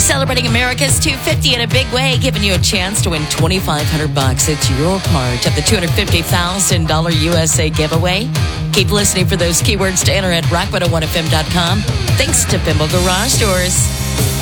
celebrating America's 250 in a big way, giving you a chance to win $2,500. It's your part of the $250,000 USA giveaway. Keep listening for those keywords to enter at rock101fm.com. Thanks to Bimble Garage Doors.